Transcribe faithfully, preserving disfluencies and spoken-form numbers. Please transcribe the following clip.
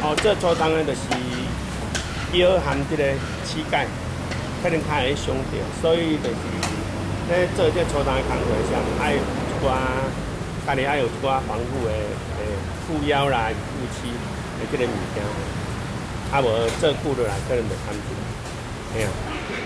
哦，做初冬的就是腰含这个膝盖，可能较会伤到，所以就是咧做这初冬的工作上，爱有一寡，家己爱有一寡防护的诶护腰啦、护膝的这个物件，啊无做久落来可能就看住，嘿啊。